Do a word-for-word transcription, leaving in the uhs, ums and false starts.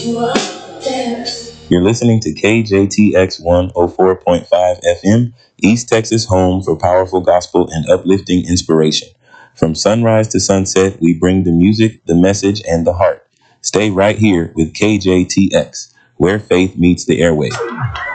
You're listening to K J T X one oh four point five F M, East Texas home for powerful gospel and uplifting inspiration. From sunrise to sunset, we bring the music, the message, and the heart. Stay right here with K J T X, where faith meets the airway.